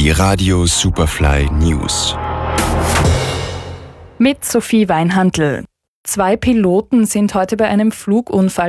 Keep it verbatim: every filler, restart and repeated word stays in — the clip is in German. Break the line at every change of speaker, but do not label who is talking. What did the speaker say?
Die Radio Superfly News.
Mit Sophie Weinhandl. Zwei Piloten sind heute bei einem Flugunfall